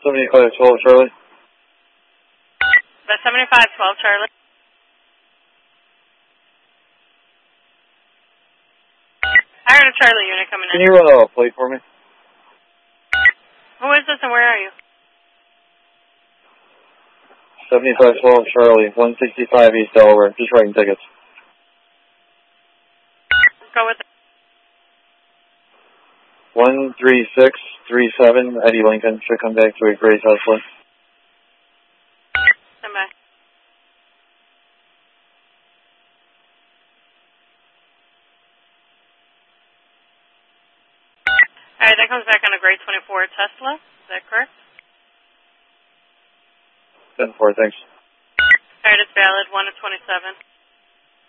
7512 Charlie. The 7512 Charlie. I heard a Charlie unit coming in. Can you run a plate for me? Who is this and where are you? 7512 Charlie, 165 East Delaware. Just writing tickets. Go with it. 13637 Eddie Lincoln. Should come back to a Grace House Place. Stand by. Alright, that comes back on a grade 24 Tesla. Is that correct? 10-4, thanks. Alright, it's valid. 1 of 27.